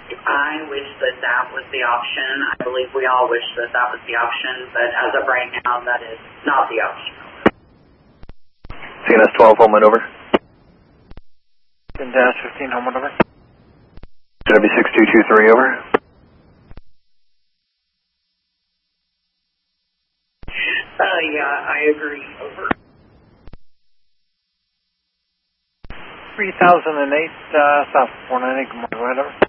I wish that that was the option. I believe we all wish that that was the option, but as of right now, that is not the option. CNS 12, home and over. Dash 15, home and over. Gonna be 6223, over. Yeah, I agree, over. 3008, South 490, good morning, right over.